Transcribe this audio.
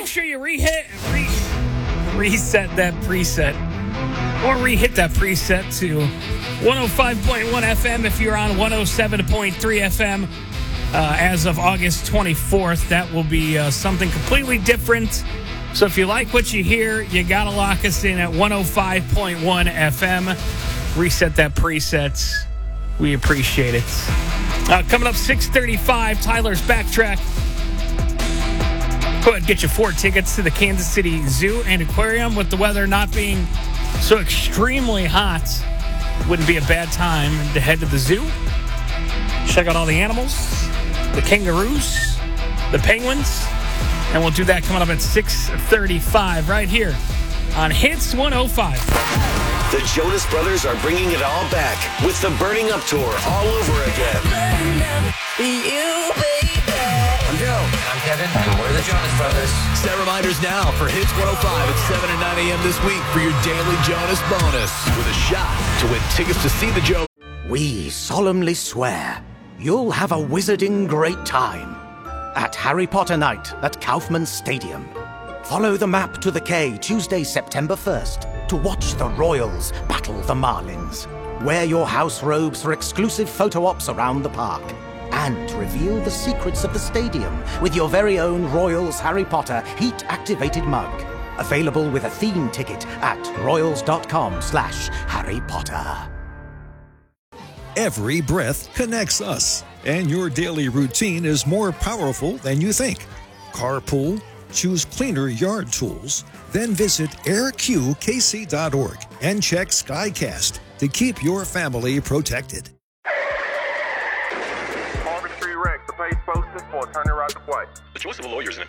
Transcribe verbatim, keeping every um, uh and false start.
sure you re-hit, re- reset that preset, or re-hit that preset to one oh five point one F M if you're on one oh seven point three F M. Uh, as of August twenty-fourth, that will be uh, something completely different. So if you like what you hear, you got to lock us in at one oh five point one F M. Reset that preset. We appreciate it. Uh, coming up six thirty-five, Tyler's Backtrack. Go ahead and get you four tickets to the Kansas City Zoo and Aquarium. With the weather not being so extremely hot, wouldn't be a bad time to head to the zoo. Check out all the animals, the kangaroos, the penguins, and we'll do that coming up at six thirty-five right here on Hits one oh five. The Jonas Brothers are bringing it all back with the Burning Up Tour all over again. You, baby. I'm Joe. And I'm Kevin, and we're the Jonas Brothers. Set reminders now for Hits one oh five at seven and nine a.m. this week for your daily Jonas bonus with a shot to win tickets to see the Joe. We solemnly swear you'll have a wizarding great time at Harry Potter Night at Kaufman Stadium. Follow the map to the K Tuesday, September first to watch the Royals battle the Marlins. Wear your house robes for exclusive photo ops around the park. And reveal the secrets of the stadium with your very own Royals Harry Potter heat-activated mug. Available with a theme ticket at royals.com slash Harry Potter. Every breath connects us, and your daily routine is more powerful than you think. Carpool, choose cleaner yard tools, then visit air q k c dot org and check Skycast to keep your family protected. Marvin Street Rex, the page posted for attorney right to play. The choice of a lawyer is an